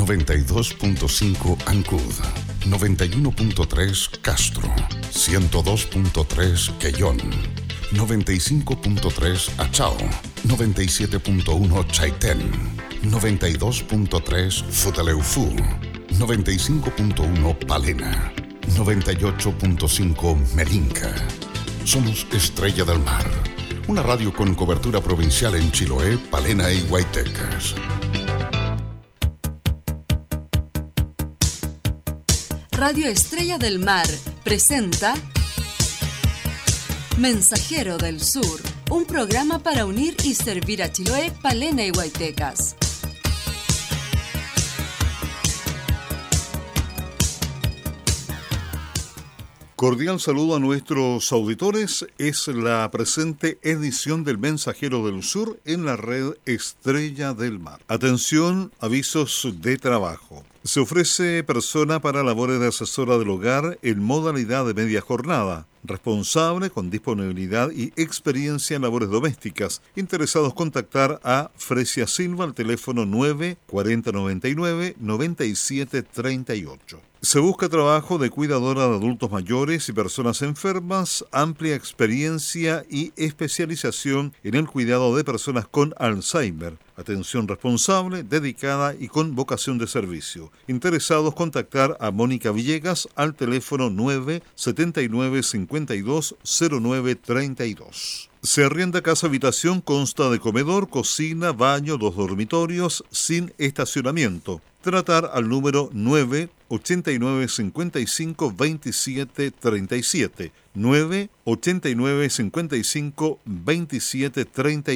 92.5 Ancud, 91.3 Castro, 102.3 Quellón, 95.3 Achao, 97.1 Chaitén, 92.3 Futaleufú, 95.1 Palena, 98.5 Melinca. Somos Estrella del Mar, una radio con cobertura provincial en Chiloé, Palena y Huaytecas. Radio Estrella del Mar presenta Mensajero del Sur, un programa para unir y servir a Chiloé, Palena y Huaytecas. Cordial saludo a nuestros auditores. Es la presente edición del Mensajero del Sur en la red Estrella del Mar. Atención, avisos de trabajo. Se ofrece persona para labores de asesora del hogar en modalidad de media jornada. Responsable con disponibilidad y experiencia en labores domésticas. Interesados contactar a Fresia Silva al teléfono 9 4099 9738. Se busca trabajo de cuidadora de adultos mayores y personas enfermas, amplia experiencia y especialización en el cuidado de personas con Alzheimer. Atención responsable, dedicada y con vocación de servicio. Interesados contactar a Mónica Villegas al teléfono 9 79 52 09 32. Se arrienda casa habitación, consta de comedor, cocina, baño, 2 dormitorios, sin estacionamiento. Tratar al número 9 89 55 27 37. 9 89 55 27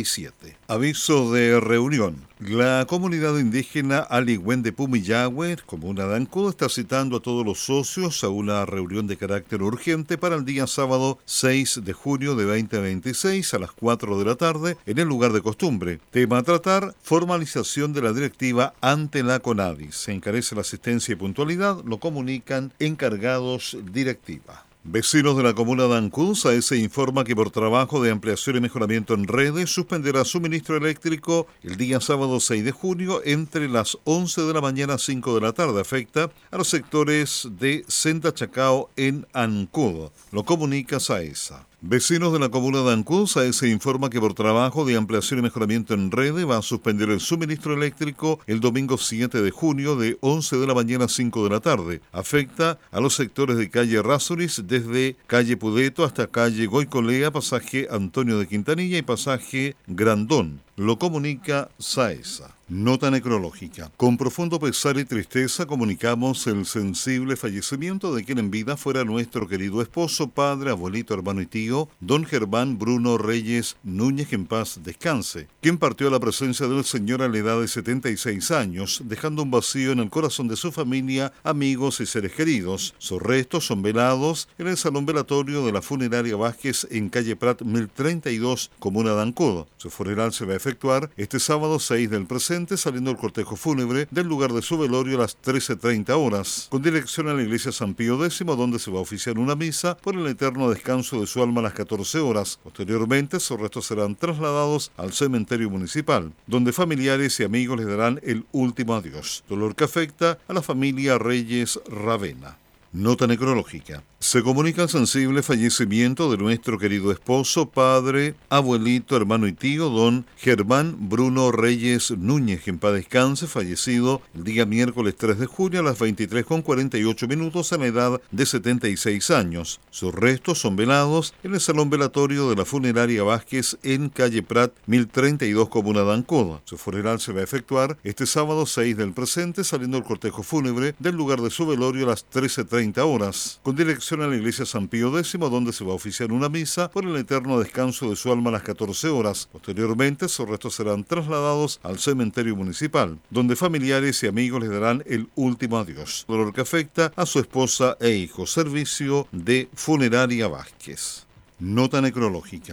37. Aviso de reunión. La comunidad indígena Aligüen de Pumillahue, comuna de Ancud, está citando a todos los socios a una reunión de carácter urgente para el día sábado 6 de junio de 2026 a las 4 de la tarde en el lugar de costumbre. Tema a tratar: formalización de la directiva ante la CONADI. Se encarece la asistencia y puntualidad, lo comunican encargados directiva. Vecinos de la comuna de Ancud, SAESE informa que por trabajo de ampliación y mejoramiento en redes suspenderá suministro eléctrico el día sábado 6 de junio entre las 11 de la mañana a 5 de la tarde. Afecta a los sectores de Senda Chacao en Ancud. Lo comunica SAESA. Vecinos de la comuna de Ancud, SAESE informa que por trabajo de ampliación y mejoramiento en redes va a suspender el suministro eléctrico el domingo 7 de junio de 11 de la mañana a 5 de la tarde. Afecta a los sectores de calle Errázuriz desde calle Pudeto hasta calle Goicolea, pasaje Antonio de Quintanilla y pasaje Grandón. Lo comunica SAESA. Nota necrológica. Con profundo pesar y tristeza comunicamos el sensible fallecimiento de quien en vida fuera nuestro querido esposo, padre, abuelito, hermano y tío, don Germán Bruno Reyes Núñez, que en paz descanse, quien partió a la presencia del Señor a la edad de 76 años, dejando un vacío en el corazón de su familia, amigos y seres queridos. Sus restos son velados en el salón velatorio de la funeraria Vázquez en calle Prat 1032, comuna de Ancud. Su funeral se va a efectuar este sábado 6 del presente, saliendo el cortejo fúnebre del lugar de su velorio a las 13:30 horas, con dirección a la iglesia San Pío X, donde se va a oficiar una misa por el eterno descanso de su alma a las 14 horas. Posteriormente, sus restos serán trasladados al cementerio municipal, donde familiares y amigos le darán el último adiós. Dolor que afecta a la familia Reyes Ravena. Nota necrológica. Se comunica el sensible fallecimiento de nuestro querido esposo, padre, abuelito, hermano y tío, don Germán Bruno Reyes Núñez, que en paz descanse, fallecido el día miércoles 3 de junio a las 23:48 a la edad de 76 años. Sus restos son velados en el salón velatorio de la funeraria Vázquez en calle Prat 1032, comuna de Ancud. Su funeral se va a efectuar este sábado 6 del presente, saliendo el cortejo fúnebre del lugar de su velorio a las 13:30 horas, con dirección a la iglesia San Pío X, donde se va a oficiar una misa por el eterno descanso de su alma a las 14 horas. Posteriormente, sus restos serán trasladados al cementerio municipal, donde familiares y amigos le darán el último adiós. Dolor que afecta a su esposa e hijos. Servicio de Funeraria Vázquez. Nota necrológica.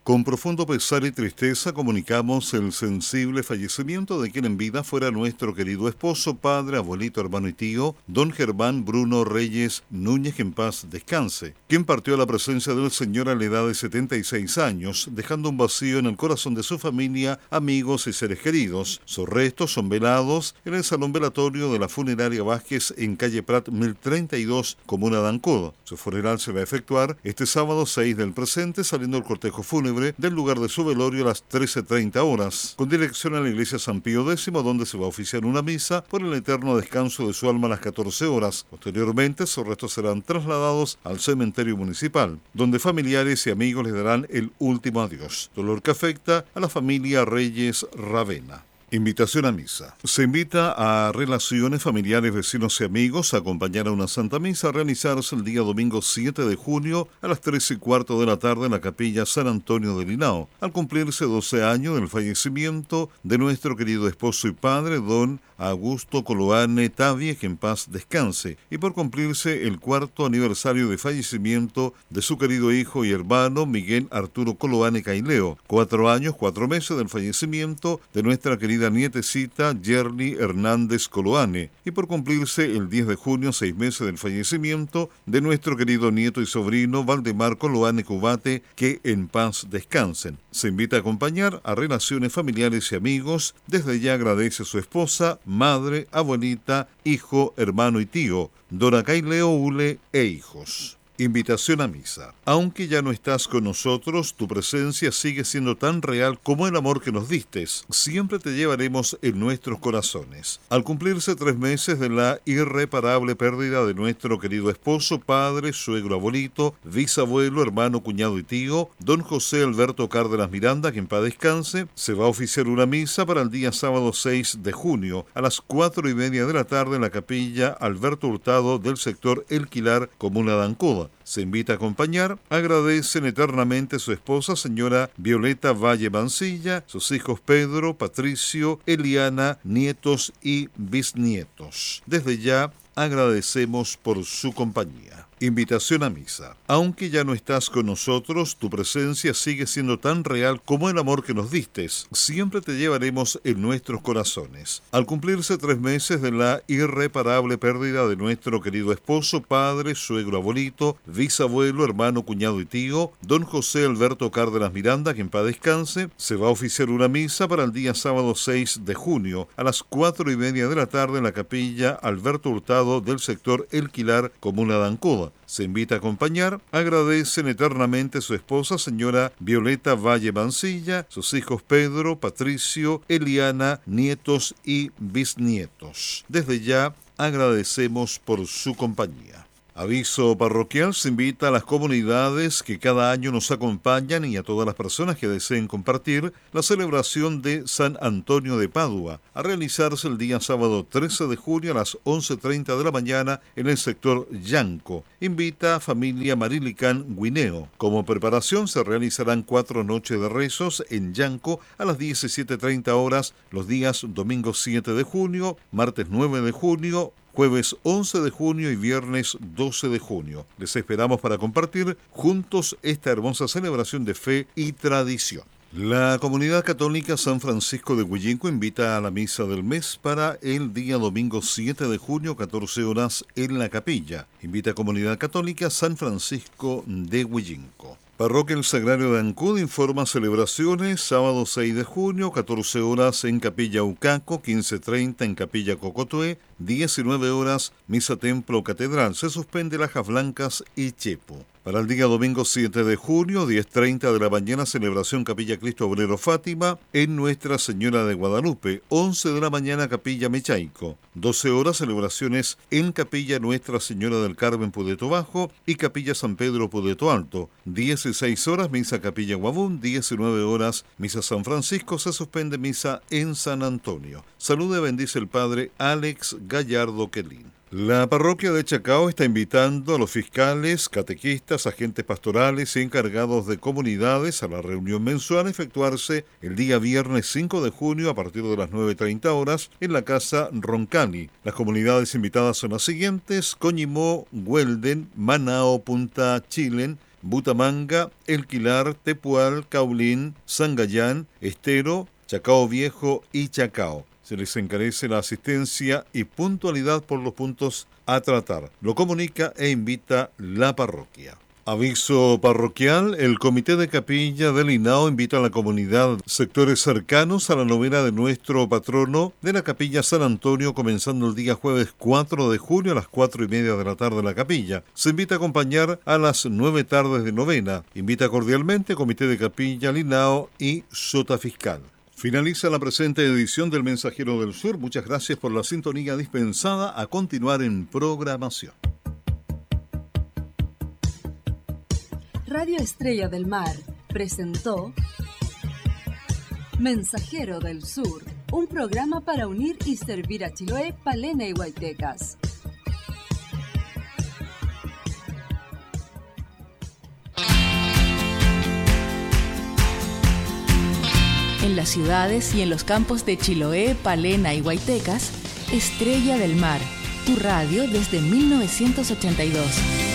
Con profundo pesar y tristeza comunicamos el sensible fallecimiento de quien en vida fuera nuestro querido esposo, padre, abuelito, hermano y tío, don Germán Bruno Reyes Núñez, que en paz descanse, quien partió a la presencia del Señor a la edad de 76 años, dejando un vacío en el corazón de su familia, amigos y seres queridos. Sus restos son velados en el salón velatorio de la funeraria Vázquez en calle Prat 1032, comuna de Ancud. Su funeral se va a efectuar este sábado 6 del presente, saliendo el cortejo fúnebre del lugar de su velorio a las 13:30 horas, con dirección a la iglesia San Pío X, donde se va a oficiar una misa por el eterno descanso de su alma a las 14 horas. Posteriormente, sus restos serán trasladados al cementerio municipal, donde familiares y amigos les darán el último adiós, dolor que afecta a la familia Reyes Ravena. Invitación a misa. Se invita a relaciones familiares, vecinos y amigos a acompañar a una Santa Misa a realizarse el día domingo 7 de junio a las 3:15 de la tarde en la capilla San Antonio del Henao, al cumplirse 12 años del fallecimiento de nuestro querido esposo y padre, don Augusto Coloane Tavie, que en paz descanse, y por cumplirse el 4º aniversario de fallecimiento de su querido hijo y hermano Miguel Arturo Coloane Caileo, 4 años, 4 meses del fallecimiento de nuestra querida nietecita Yerli Hernández Coloane, y por cumplirse el 10 de junio, 6 meses del fallecimiento de nuestro querido nieto y sobrino Valdemar Coloane Cubate, que en paz descansen. Se invita a acompañar a relaciones familiares y amigos. Desde ya agradece a su esposa, madre, abuelita, hijo, hermano y tío, Dora Caileo Ule e hijos. Invitación a misa. Aunque ya no estás con nosotros, tu presencia sigue siendo tan real como el amor que nos distes. Siempre te llevaremos en nuestros corazones. Al cumplirse 3 meses de la irreparable pérdida de nuestro querido esposo, padre, suegro, abuelito, bisabuelo, hermano, cuñado y tío, don José Alberto Cárdenas Miranda, que en paz descanse, se va a oficiar una misa para el día sábado 6 de junio a las 4:30 de la tarde en la capilla Alberto Hurtado del sector El Quilar, comuna de Ancud. Se invita a acompañar. Agradecen eternamente a su esposa, señora Violeta Valle Mancilla, sus hijos Pedro, Patricio, Eliana, nietos y bisnietos. Desde ya agradecemos por su compañía. Invitación a misa. Aunque ya no estás con nosotros, tu presencia sigue siendo tan real como el amor que nos distes. Siempre te llevaremos en nuestros corazones. Al cumplirse 3 meses de la irreparable pérdida de nuestro querido esposo, padre, suegro, abuelito, bisabuelo, hermano, cuñado y tío, don José Alberto Cárdenas Miranda, que en paz descanse, se va a oficiar una misa para el día sábado 6 de junio a las 4:30 de la tarde en la capilla Alberto Hurtado del sector El Quilar, comuna de Ancud. Se invita a acompañar. Agradecen eternamente a su esposa, señora Violeta Valle Mancilla, sus hijos Pedro, Patricio, Eliana, nietos y bisnietos. Desde ya agradecemos por su compañía. Aviso parroquial: se invita a las comunidades que cada año nos acompañan y a todas las personas que deseen compartir la celebración de San Antonio de Padua, a realizarse el día sábado 13 de junio a las 11:30 de la mañana en el sector Yanco. Invita a familia Marilicán Guineo. Como preparación se realizarán 4 noches de rezos en Yanco a las 17:30 horas los días domingo 7 de junio, martes 9 de junio, jueves 11 de junio y viernes 12 de junio. Les esperamos para compartir juntos esta hermosa celebración de fe y tradición. La Comunidad Católica San Francisco de Huillinco invita a la misa del mes para el día domingo 7 de junio, 14 horas en la capilla. Invita a Comunidad Católica San Francisco de Huillinco. Parroquia El Sagrario de Ancud informa celebraciones: sábado 6 de junio, 14 horas en Capilla Ucaco, 15:30 en Capilla Cocotué, 19 horas Misa Templo Catedral. Se suspende Lajas Blancas y Chepo. Para el día domingo 7 de junio, 10:30 de la mañana, celebración Capilla Cristo Obrero Fátima en Nuestra Señora de Guadalupe. 11 de la mañana, Capilla Mechaico. 12 horas, celebraciones en Capilla Nuestra Señora del Carmen Pudeto Bajo y Capilla San Pedro Pudeto Alto. 16 horas, misa Capilla Guabún. 19 horas, misa San Francisco. Se suspende misa en San Antonio. Saluda y bendice el padre Alex Gallardo Quelín. La parroquia de Chacao está invitando a los fiscales, catequistas, agentes pastorales y encargados de comunidades a la reunión mensual a efectuarse el día viernes 5 de junio a partir de las 9:30 horas en la Casa Roncali. Las comunidades invitadas son las siguientes: Coñimó, Huelden, Manao, Punta Chilen, Butamanga, El Quilar, Tepual, Caulín, Sangayán, Estero, Chacao Viejo y Chacao. Se les encarece la asistencia y puntualidad por los puntos a tratar. Lo comunica e invita la parroquia. Aviso parroquial: el Comité de Capilla del Hinao invita a la comunidad, sectores cercanos a la novena de nuestro patrono de la Capilla San Antonio, comenzando el día jueves 4 de julio a las 4:30 de la tarde en la capilla. Se invita a acompañar a las 9 tardes de novena. Invita cordialmente Comité de Capilla Hinao y Sota Fiscal. Finaliza la presente edición del Mensajero del Sur. Muchas gracias por la sintonía dispensada. A continuar en programación. Radio Estrella del Mar presentó Mensajero del Sur, un programa para unir y servir a Chiloé, Palena y Huaytecas. En las ciudades y en los campos de Chiloé, Palena y Huaytecas, Estrella del Mar, tu radio desde 1982.